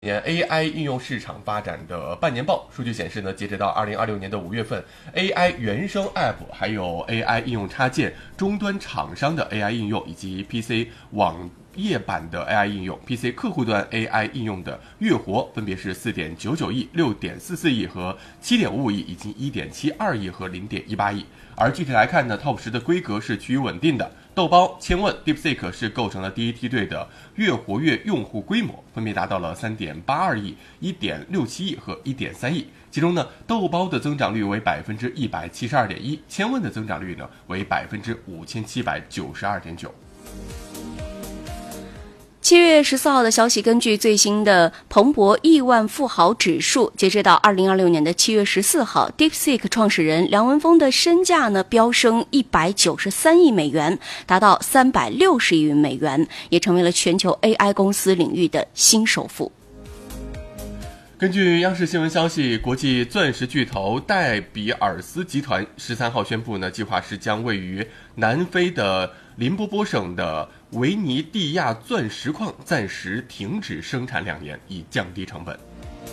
年 AI 应用市场发展的半年报数据显示呢，截止到2026年的5月份 ，AI 原生 App 还有 AI 应用插件、终端厂商的 AI 应用以及 PC 网页版的 AI 应用、PC 客户端 AI 应用的月活分别是4.99亿、6.44亿和7.55亿，以及1.72亿和0.18亿。而具体来看呢 ，Top 10的规格是趋于稳定的。豆包、千问、DeepSeek 是构成了第一梯队的月活跃用户规模，分别达到了3.82亿、1.67亿和1.3亿。其中呢，豆包的增长率为172.1%，千问的增长率呢为5792.9%。 7月14号的消息，根据最新的彭博亿万富豪指数，截止到2026年的7月14号 ，DeepSeek 创始人梁文峰的身价呢飙升193亿美元，达到360亿美元，也成为了全球 AI 公司领域的新首富。 根据央视新闻消息，国际钻石巨头戴比尔斯集团13号宣布呢，计划是将位于南非的林波波省的维尼蒂亚钻石矿暂时停止生产2年，以降低成本。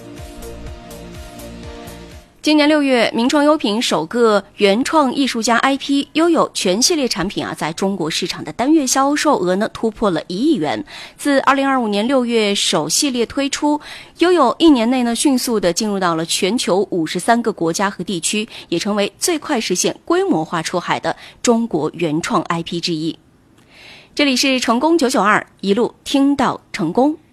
今年6月，名创优品首个原创艺术家 IP 悠悠全系列产品在中国市场的单月销售额呢突破了1亿元。自2025年6月首系列推出，悠悠1年内呢迅速的进入到了全球53个国家和地区，也成为最快实现规模化出海的中国原创 IP 之一。这里是成功992，一路听到成功。